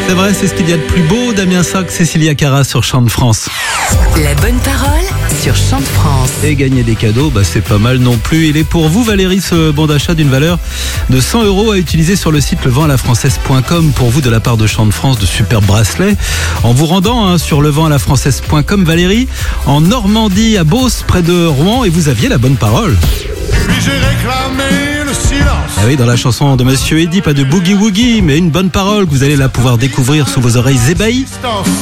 C'est vrai, c'est ce qu'il y a de plus beau. Damien Sock, Cécilia Cara sur Chant de France. La bonne parole sur Chant de France. Et gagner des cadeaux, c'est pas mal non plus. Il est pour vous, Valérie, ce bon d'achat d'une valeur de 100 € à utiliser sur le site leventalafrançaise.com. Pour vous, de la part de Chant de France, de superbes bracelets. En vous rendant sur leventalafrançaise.com, Valérie, en Normandie, à Beauce, près de Rouen, et vous aviez la bonne parole. Puis j'ai réclamé le silence. Ah oui, dans la chanson de Monsieur Eddy, pas de boogie woogie, mais une bonne parole que vous allez là pouvoir découvrir sous vos oreilles ébahies.